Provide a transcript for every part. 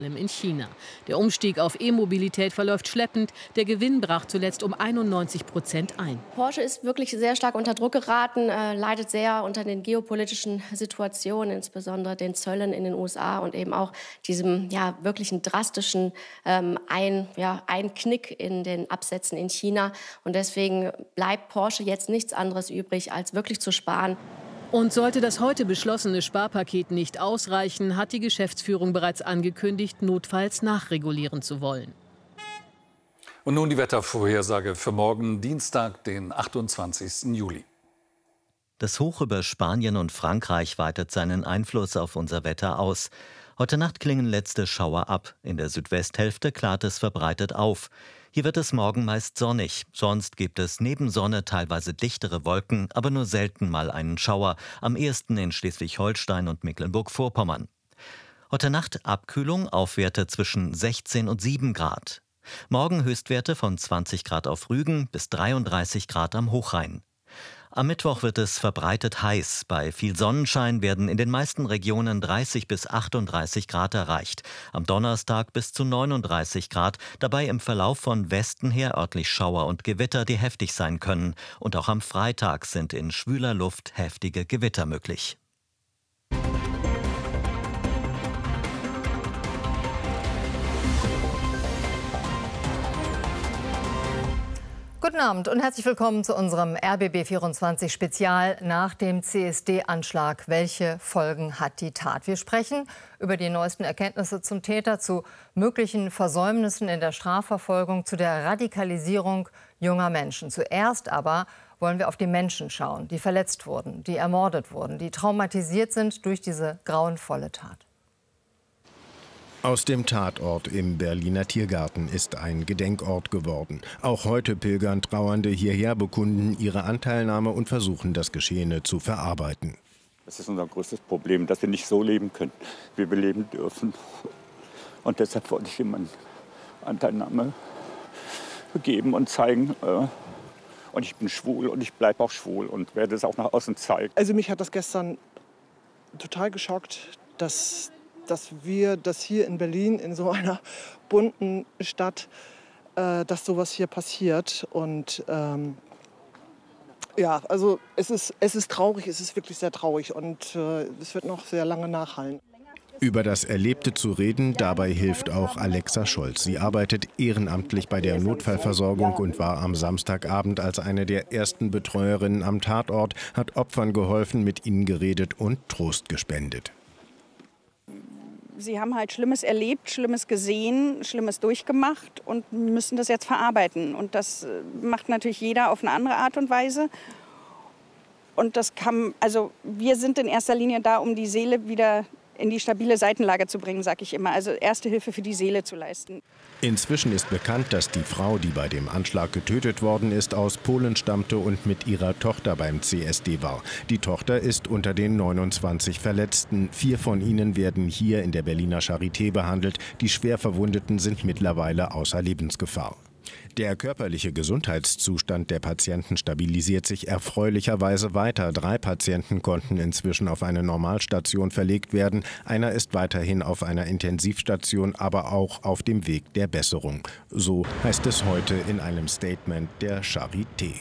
in China. Der Umstieg auf E-Mobilität verläuft schleppend. Der Gewinn brach zuletzt um 91% ein. Porsche ist wirklich sehr stark unter Druck geraten, leidet sehr unter den geopolitischen Situationen, insbesondere den Zöllen in den USA und eben auch diesem wirklichen drastischen Einknick in den Absätzen in China. Und deswegen bleibt Porsche jetzt nichts anderes übrig, als wirklich zu sparen. Und sollte das heute beschlossene Sparpaket nicht ausreichen, hat die Geschäftsführung bereits angekündigt, notfalls nachregulieren zu wollen. Und nun die Wettervorhersage für morgen, Dienstag, den 28. Juli. Das Hoch über Spanien und Frankreich weitet seinen Einfluss auf unser Wetter aus. Heute Nacht klingen letzte Schauer ab. In der Südwesthälfte klart es verbreitet auf. Hier wird es morgen meist sonnig. Sonst gibt es neben Sonne teilweise dichtere Wolken, aber nur selten mal einen Schauer. Am ehesten in Schleswig-Holstein und Mecklenburg-Vorpommern. Heute Nacht Abkühlung, Aufwerte zwischen 16 und 7 Grad. Morgen Höchstwerte von 20 Grad auf Rügen bis 33 Grad am Hochrhein. Am Mittwoch wird es verbreitet heiß. Bei viel Sonnenschein werden in den meisten Regionen 30 bis 38 Grad erreicht. Am Donnerstag bis zu 39 Grad. Dabei im Verlauf von Westen her örtlich Schauer und Gewitter, die heftig sein können. Und auch am Freitag sind in schwüler Luft heftige Gewitter möglich. Guten Abend und herzlich willkommen zu unserem RBB24-Spezial nach dem CSD-Anschlag. Welche Folgen hat die Tat? Wir sprechen über die neuesten Erkenntnisse zum Täter, zu möglichen Versäumnissen in der Strafverfolgung, zu der Radikalisierung junger Menschen. Zuerst aber wollen wir auf die Menschen schauen, die verletzt wurden, die ermordet wurden, die traumatisiert sind durch diese grauenvolle Tat. Aus dem Tatort im Berliner Tiergarten ist ein Gedenkort geworden. Auch heute pilgern Trauernde hierher, bekunden ihre Anteilnahme und versuchen, das Geschehene zu verarbeiten. Das ist unser größtes Problem, dass wir nicht so leben können, wie wir leben dürfen. Und deshalb wollte ich ihm eine Anteilnahme geben und zeigen. Und ich bin schwul und ich bleibe auch schwul und werde es auch nach außen zeigen. Also mich hat das gestern total geschockt, dass hier in Berlin, in so einer bunten Stadt, dass sowas hier passiert. Und also es ist traurig, es ist wirklich sehr traurig und es wird noch sehr lange nachhallen. Über das Erlebte zu reden, dabei hilft auch Alexa Scholz. Sie arbeitet ehrenamtlich bei der Notfallversorgung und war am Samstagabend als eine der ersten Betreuerinnen am Tatort, hat Opfern geholfen, mit ihnen geredet und Trost gespendet. Sie haben halt Schlimmes erlebt, Schlimmes gesehen, Schlimmes durchgemacht und müssen das jetzt verarbeiten. Und das macht natürlich jeder auf eine andere Art und Weise. Und wir sind in erster Linie da, um die Seele wieder in die stabile Seitenlage zu bringen, sage ich immer. Also erste Hilfe für die Seele zu leisten. Inzwischen ist bekannt, dass die Frau, die bei dem Anschlag getötet worden ist, aus Polen stammte und mit ihrer Tochter beim CSD war. Die Tochter ist unter den 29 Verletzten. 4 von ihnen werden hier in der Berliner Charité behandelt. Die schwer Verwundeten sind mittlerweile außer Lebensgefahr. Der körperliche Gesundheitszustand der Patienten stabilisiert sich erfreulicherweise weiter. 3 Patienten konnten inzwischen auf eine Normalstation verlegt werden. Einer ist weiterhin auf einer Intensivstation, aber auch auf dem Weg der Besserung. So heißt es heute in einem Statement der Charité.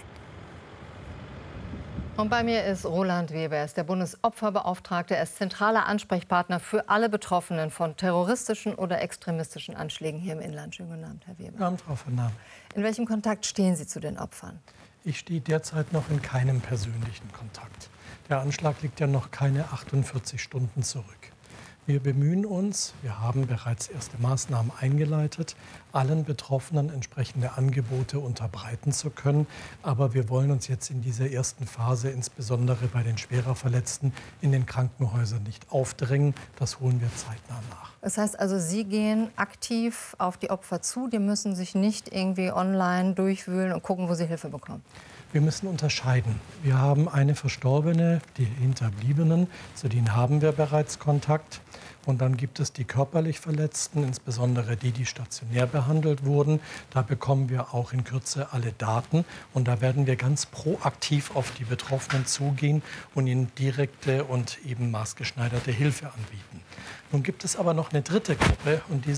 Und bei mir ist Roland Weber, er ist der Bundesopferbeauftragte. Er ist zentraler Ansprechpartner für alle Betroffenen von terroristischen oder extremistischen Anschlägen hier im Inland. Schönen guten Abend, Herr Weber. Guten Abend, Frau von Nahm. In welchem Kontakt stehen Sie zu den Opfern? Ich stehe derzeit noch in keinem persönlichen Kontakt. Der Anschlag liegt ja noch keine 48 Stunden zurück. Wir bemühen uns, wir haben bereits erste Maßnahmen eingeleitet, allen Betroffenen entsprechende Angebote unterbreiten zu können. Aber wir wollen uns jetzt in dieser ersten Phase, insbesondere bei den schwerer Verletzten, in den Krankenhäusern nicht aufdrängen. Das holen wir zeitnah nach. Das heißt also, Sie gehen aktiv auf die Opfer zu. Die müssen sich nicht irgendwie online durchwühlen und gucken, wo sie Hilfe bekommen. Wir müssen unterscheiden. Wir haben eine Verstorbene, die Hinterbliebenen, zu denen haben wir bereits Kontakt. Und dann gibt es die körperlich Verletzten, insbesondere die, die stationär behandelt wurden. Da bekommen wir auch in Kürze alle Daten. Und da werden wir ganz proaktiv auf die Betroffenen zugehen und ihnen direkte und eben maßgeschneiderte Hilfe anbieten. Nun gibt es aber noch eine dritte Gruppe und die